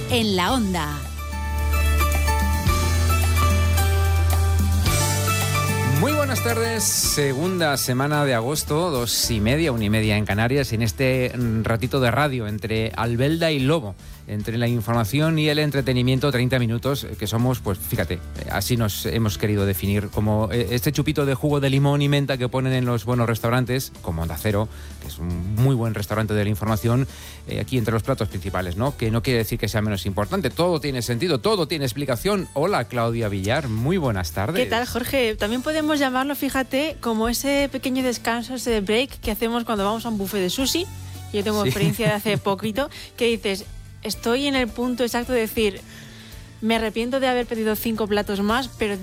en la Onda. Muy buenas tardes, segunda semana de agosto, 2:30, 1:30 en Canarias, en este ratito de radio entre Albelda y Lobo, entre la información y el entretenimiento, 30 minutos, que somos, pues fíjate, así nos hemos querido definir, como este chupito de jugo de limón y menta que ponen en los buenos restaurantes, como Onda Cero, que es un muy buen restaurante de la información, aquí entre los platos principales, ¿no? Que no quiere decir que sea menos importante, todo tiene sentido, todo tiene explicación. Hola, Claudia Villar, muy buenas tardes. ¿Qué tal, Jorge? También podemos llamarlo, fíjate, como ese pequeño descanso, ese break que hacemos cuando vamos a un buffet de sushi. Yo tengo experiencia de hace poquito, que dices, estoy en el punto exacto de decir, me arrepiento de haber pedido 5 platos más, pero